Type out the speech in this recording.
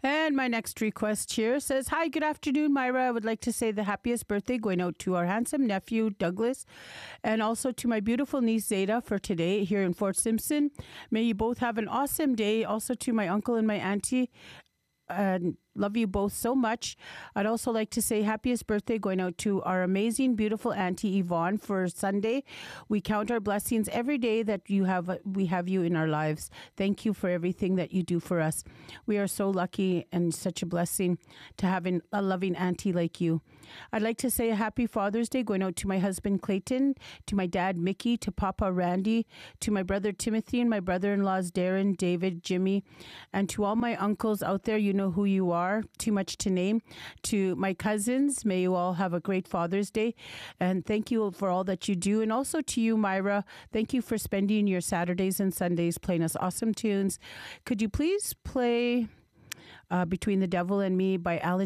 And my next request here says, Hi, good afternoon, Myra. I would like to say the happiest birthday going out to our handsome nephew, Douglas, and also to my beautiful niece, Zeta, for today here in Fort Simpson. May you both have an awesome day. Also to my uncle and my auntie. And love you both so much. I'd also like to say happiest birthday going out to our amazing, beautiful Auntie Yvonne for Sunday. We count our blessings every day that we have you in our lives. Thank you for everything that you do for us. We are so lucky and such a blessing to having a loving auntie like you. I'd like to say a happy Father's Day going out to my husband Clayton, to my dad Mickey, to Papa Randy, to my brother Timothy and my brother-in-laws Darren, David, Jimmy, and to all my uncles out there. You know who you are. Too much to name. To my cousins, may you all have a great Father's Day. And thank you for all that you do. And also to you, Myra, thank you for spending your Saturdays and Sundays playing us awesome tunes. Could you please play Between the Devil and Me by Alan